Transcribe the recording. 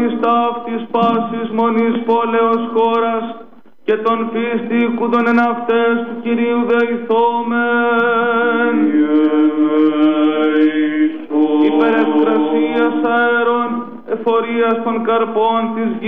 εις ταύτης πάσης μονής πόλεως χώρας και τον πίστη κούντον εν αυτές του Κυρίου δεηθόμεν. Υπερευκρασίας αέρων, εφορίας των καρπών της